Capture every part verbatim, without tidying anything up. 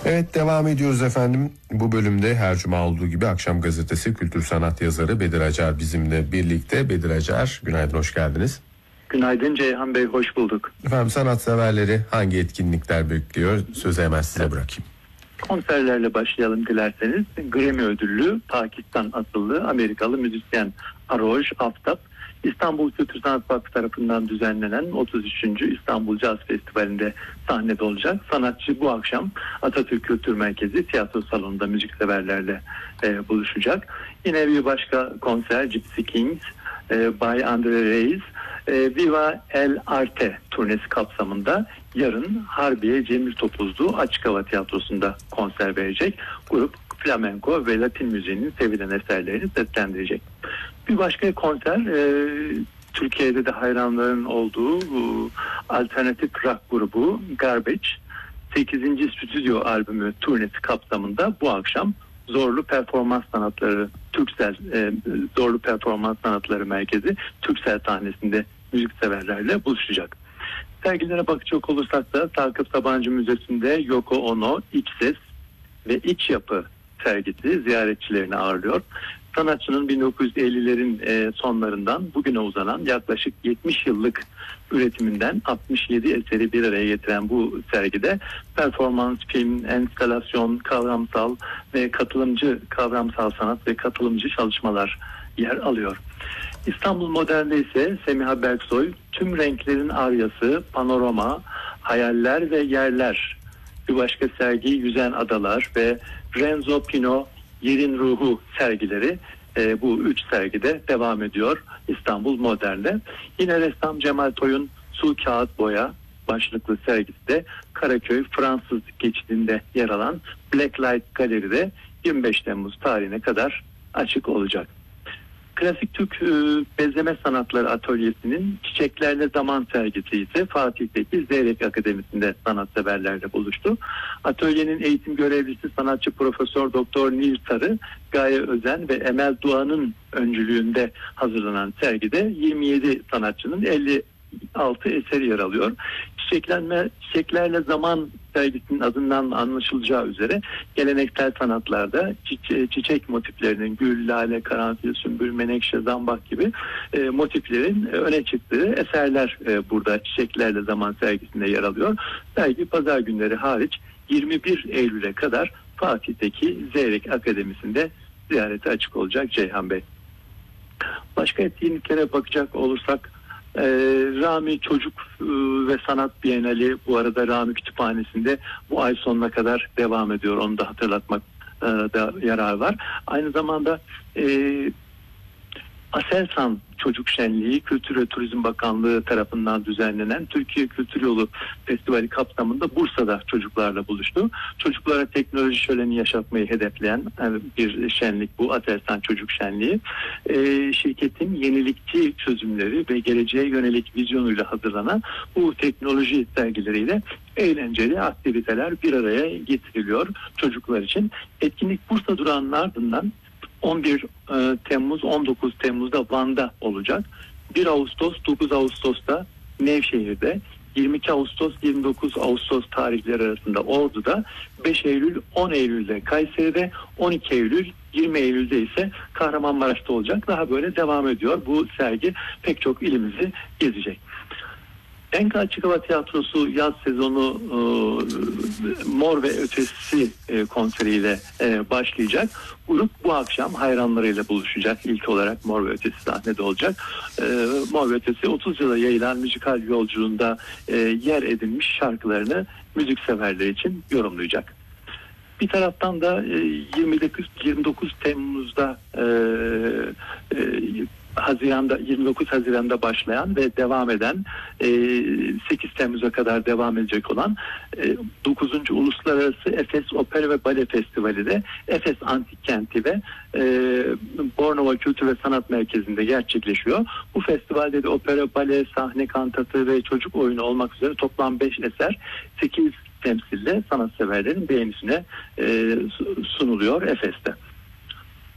Evet, devam ediyoruz efendim. Bu bölümde her cuma olduğu gibi Akşam Gazetesi kültür sanat yazarı Bedir Acar bizimle birlikte. Bedir Acar, günaydın, hoş geldiniz. Günaydın Ceyhan Bey, hoş bulduk. Efendim, sanatseverleri hangi etkinlikler bekliyor? Sözü hemen size bırakayım. Konserlerle başlayalım dilerseniz. Grammy ödüllü Pakistan asıllı Amerikalı müzisyen Aroj Aftab, İstanbul Kültür Sanat Vakfı tarafından düzenlenen otuz üçüncü İstanbul Caz Festivali'nde sahnede olacak. Sanatçı bu akşam Atatürk Kültür Merkezi tiyatro salonunda müzikseverlerle e, buluşacak. Yine bir başka konser Gypsy Kings e, by Andre Reis e, Viva El Arte turnesi kapsamında yarın Harbiye Cemil Topuzlu Açık Hava Tiyatrosu'nda konser verecek. Grup flamenko ve Latin müziğinin sevilen eserlerini seslendirecek. Bir başka konser e, Türkiye'de de hayranların olduğu e, alternatif rock grubu Garbage sekizinci stüdyo albümü turnesi kapsamında bu akşam Zorlu Performans Sanatları Türksel e, Zorlu Performans Sanatları Merkezi Türksel sahnesinde müzikseverlerle buluşacak. Sergilere bakacak olursak da Sakıp Sabancı Müzesi'nde Yoko Ono, İç Ses ve İç Yapı sergisi ziyaretçilerini ağırlıyor. Sanatçının bin dokuz yüz ellilerin sonlarından bugüne uzanan yaklaşık yetmiş yıllık üretiminden altmış yedi eseri bir araya getiren bu sergide performans, film, enstalasyon, kavramsal ve katılımcı kavramsal sanat ve katılımcı çalışmalar yer alıyor. İstanbul Modern'de ise Semiha Berksoy, Tüm Renklerin Aryası, Panorama, Hayaller ve Yerler, bir başka sergi Yüzen Adalar ve Renzo Pino, Yerin Ruhu sergileri e, bu üç sergide devam ediyor İstanbul Modern'de. Yine ressam Cemal Toy'un Su Kağıt Boya başlıklı sergisi de Karaköy Fransız geçidinde yer alan Blacklight Galeri'de yirmi beş Temmuz tarihine kadar açık olacak. Klasik Türk e, Bezleme Sanatları Atölyesi'nin Çiçeklerle Zaman sergisi ise Fatih'teki Zeyrek Akademisi'nde sanatseverlerle buluştu. Atölyenin eğitim görevlisi sanatçı Profesör Doktor Nil Sarı, Gaye Özen ve Emel Doğan'ın öncülüğünde hazırlanan sergide yirmi yedi sanatçının elli altı eseri yer alıyor. Çiçeklenme, Çiçeklerle Zaman sergisinin adından anlaşılacağı üzere geleneksel sanatlarda çiçe, çiçek motiflerinin gül, lale, karanfil, sümbül, menekşe, zambak gibi e, motiflerin e, öne çıktığı eserler e, burada Çiçeklerle Zaman sergisinde yer alıyor. Sergi pazar günleri hariç yirmi bir Eylül'e kadar Fatih'teki Zeyrek Akademisi'nde ziyarete açık olacak Ceyhan Bey. Başka etkinliklere bakacak olursak Ee, Rami Çocuk e, ve Sanat Bienali bu arada Rami Kütüphanesi'nde bu ay sonuna kadar devam ediyor. Onu da hatırlatmak e, da yarar var. Aynı zamanda e, Aselsan Çocuk Şenliği Kültür ve Turizm Bakanlığı tarafından düzenlenen Türkiye Kültür Yolu Festivali kapsamında Bursa'da çocuklarla buluştu. Çocuklara teknoloji şöleni yaşatmayı hedefleyen bir şenlik bu, Aselsan Çocuk Şenliği. Ee, şirketin yenilikçi çözümleri ve geleceğe yönelik vizyonuyla hazırlanan bu teknoloji sergileriyle eğlenceli aktiviteler bir araya getiriliyor çocuklar için. Etkinlik Bursa durağının ardından on bir Temmuz on dokuz Temmuz'da Van'da olacak. bir Ağustos dokuz Ağustos'ta Nevşehir'de, yirmi iki Ağustos yirmi dokuz Ağustos tarihleri arasında Ordu'da, beş Eylül on Eylül'de Kayseri'de, on iki Eylül yirmi Eylül'de ise Kahramanmaraş'ta olacak. Daha böyle devam ediyor. Bu sergi pek çok ilimizi gezecek. Enka Açık Hava Tiyatrosu yaz sezonu e, Mor ve Ötesi e, konseriyle e, başlayacak. Grup bu akşam hayranlarıyla buluşacak. İlk olarak Mor ve Ötesi sahnede olacak. E, Mor ve Ötesi otuz yıla yayılan müzikal yolculuğunda e, yer edinmiş şarkılarını müzikseverler için yorumlayacak. Bir taraftan da e, yirmi dokuz Temmuz'da e, e, Haziran'da yirmi dokuz Haziran'da başlayan ve devam eden e, sekiz Temmuz'a kadar devam edecek olan e, dokuzuncu Uluslararası Efes Opera ve Bale Festivali de Efes Antik Kenti ve e, Bornova Kültür ve Sanat Merkezi'nde gerçekleşiyor. Bu festivalde de opera, bale, sahne kantatı ve çocuk oyunu olmak üzere toplam beş eser sekiz temsille sanatseverlerin beğenisine e, sunuluyor Efes'te.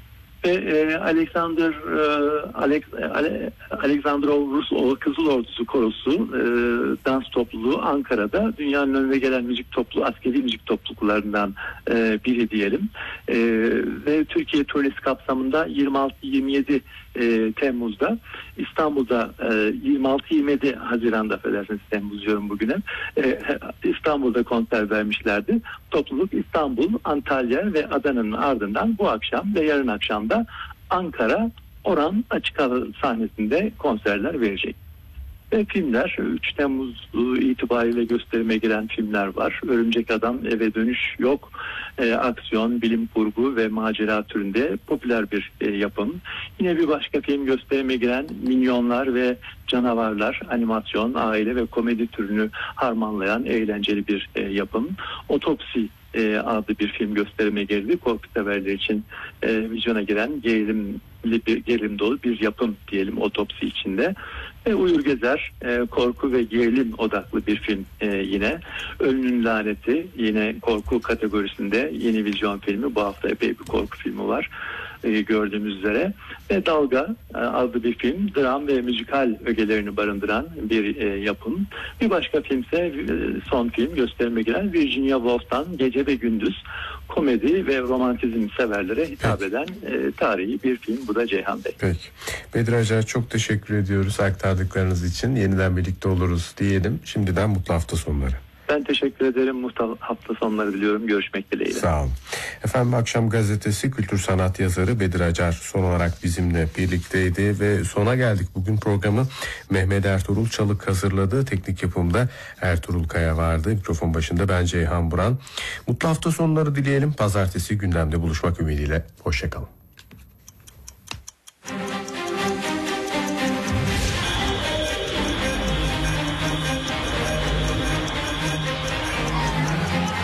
ve e, Alexander e, Alex, Ale, Alexandrov Rus o Kızıl Ordusu Korosu e, dans topluluğu Ankara'da dünyanın önüne gelen müzik toplu askeri müzik topluluklarından e, biri diyelim. E, ve Türkiye turnesi kapsamında yirmi altı yirmi yedi e, Temmuz'da İstanbul'da e, yirmi altı yirmi yedi Haziran'da affedersiniz Temmuz diyorum bugüne e, İstanbul'da konser vermişlerdi. Topluluk İstanbul, Antalya ve Adana'nın ardından bu akşam ve yarın akşam da Ankara Oran Açık Hava sahnesinde konserler verecek. Ve filmler üç Temmuz itibariyle gösterime giren filmler var. Örümcek Adam, Eve Dönüş Yok, e, aksiyon, bilim kurgu ve macera türünde popüler bir e, yapım. Yine bir başka film gösterime giren Minyonlar ve Canavarlar, animasyon, aile ve komedi türünü harmanlayan eğlenceli bir e, yapım. Otopsi e, adlı bir film gösterime girdi. Korku severler için e, vizyona giren gerilim bir gerilim dolu bir yapım diyelim Otopsi içinde. E, Uyur Gezer e, korku ve gerilim odaklı bir film e, yine. Ölünün Laneti yine korku kategorisinde yeni vizyon filmi. Bu hafta epey bir korku filmi var e, gördüğümüz üzere. Ve Dalga e, adlı bir film. Dram ve müzikal ögelerini barındıran bir e, yapım. Bir başka filmse e, son film gösterime giren Virginia Woolf'tan Gece ve Gündüz. Komedi ve romantizm severlere hitap eden e, tarihi bir film. Bu da Ceyhan Bey. Peki. Bedir Acar çok teşekkür ediyoruz aktardıklarınız için. Yeniden birlikte oluruz diyelim. Şimdiden mutlu hafta sonları. Ben teşekkür ederim. Mutlu hafta sonları diliyorum. Görüşmek dileğiyle. Sağ olun. Efendim Akşam Gazetesi kültür sanat yazarı Bedir Acar son olarak bizimle birlikteydi ve sona geldik. Bugün programı Mehmet Ertuğrul Çalık hazırladı. Teknik yapımda Ertuğrul Kaya vardı. Mikrofon başında ben Ceyhan Buran. Mutlu hafta sonları dileyelim. Pazartesi gündemde buluşmak ümidiyle. Hoşçakalın.